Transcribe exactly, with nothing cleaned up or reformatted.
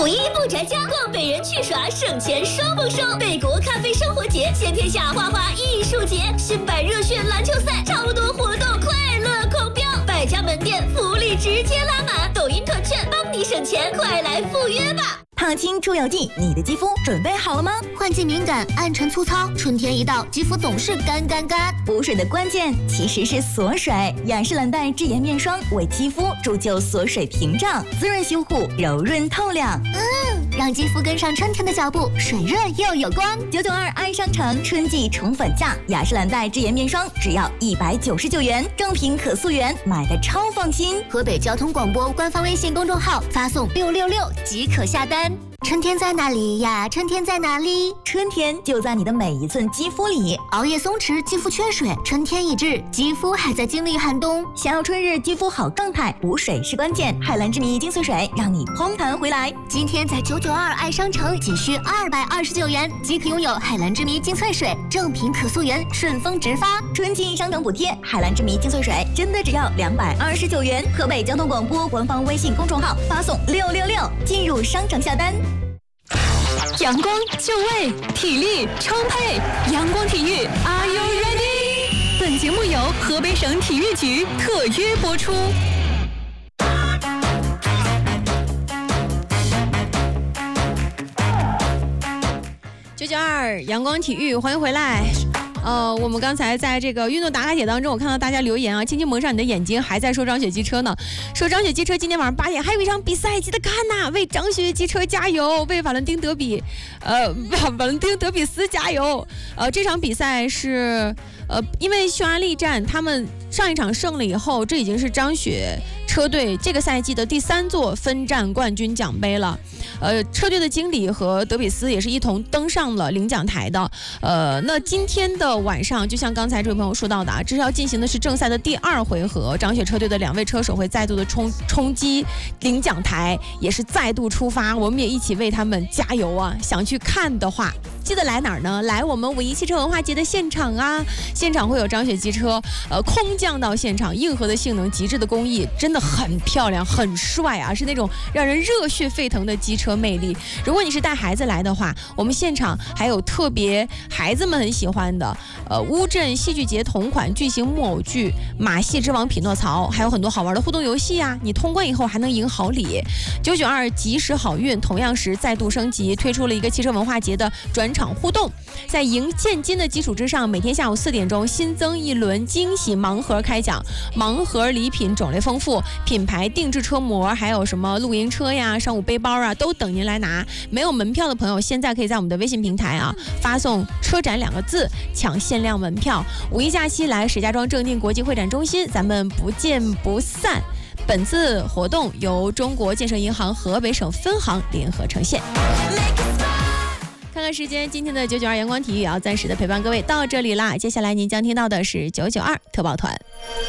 一不宅家，逛北人去耍，省钱双丰收。贝果咖啡生活节，先天下花花艺术节，新百热血篮球赛，超多活动，快乐狂飙，百家门店福利直接拉满，抖音团券帮你省钱，快来赴约吧！ 烫青出油剂，你的肌肤准备好了吗？ 换季敏感，暗沉粗糙，春天一到，肌肤总是干干干。 补水的关键其实是锁水，雅诗兰黛智颜面霜为肌肤铸就锁水屏障，滋润修护，柔润透亮。 嗯，让肌肤跟上春天的脚步，水润又有光。 九九二爱商城春季宠粉价，雅诗兰黛智颜面霜只要一百九十九元，正品可溯源，买的超放心。 河北交通广播官方微信公众号发送六六六即可下单。春天在哪里呀？春天在哪里？ 春天就在你的每一寸肌肤里。 熬夜松弛，肌肤缺水，春天已至，肌肤还在经历寒冬。 想要春日肌肤好状态，补水是关键。海蓝之谜精粹水让你嘭弹回来。 今天在九九二爱商城仅需二百二十九元即可拥有海蓝之谜精粹水，正品可溯源，顺丰直发。 春季商城补贴，海蓝之谜精粹水真的只要两百二十九元。河北交通广播官方微信公众号发送六六六进入商城下单。 阳光就位，体力充沛，阳光体育 Are you ready？ 本节目由河北省体育局特约播出。九九二阳光体育，欢迎回来。呃，我们刚才在这个运动打卡帖当中，我看到大家留言啊，轻轻蒙上你的眼睛，还在说张雪机车呢，说张雪机车今天晚上八点还有一场比赛，记得看呐、啊，为张雪机车加油，为瓦伦丁德比，呃，瓦伦丁德比斯加油。呃，这场比赛是，呃，因为匈牙利站他们上一场胜了以后，这已经是张雪车队这个赛季的第三座分站冠军奖杯了。呃，车队的经理和德比斯也是一同登上了领奖台的。呃，那今天的晚上，就像刚才这位朋友说到的啊，这是要进行的是正赛的第二回合，张雪车队的两位车手会再度的冲冲击领奖台，也是再度出发，我们也一起为他们加油啊！想去看的话，记得来哪儿呢？来我们五一汽车文化节的现场啊！现场会有张雪机车，呃，空降到现场，硬核的性能，极致的工艺，真的很漂亮，很帅啊！是那种让人热血沸腾的机车魅力。如果你是带孩子来的话，我们现场还有特别孩子们很喜欢的，呃，乌镇戏剧节同款巨型木偶剧《马戏之王匹诺曹》，还有很多好玩的互动游戏啊！你通关以后还能赢好礼。九九二及时好运，同样是再度升级，推出了一个汽车文化节的转场互动，在赢现金的基础之上，每天下午四点钟新增一轮惊喜盲盒开奖，盲盒礼品种类丰富，品牌定制车模，还有什么露营车呀、商务背包啊，都等您来拿。没有门票的朋友，现在可以在我们的微信平台啊发送车展两个字，抢限量门票。五一假期来石家庄正定国际会展中心，咱们不见不散。本次活动由中国建设银行河北省分行联合呈现。看看时间，今天的九九二阳光体育也要暂时的陪伴各位到这里啦。接下来您将听到的是九九二特报团。